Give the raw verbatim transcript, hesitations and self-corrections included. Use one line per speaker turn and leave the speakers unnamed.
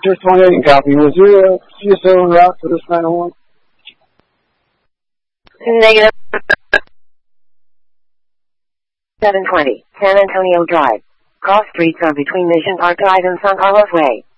Just twenty-eight copy. Was there a C S O en route for this nine oh one?
Negative. seven twenty, San Antonio Drive. Cross streets are between Mission Park Drive and San Carlos Way.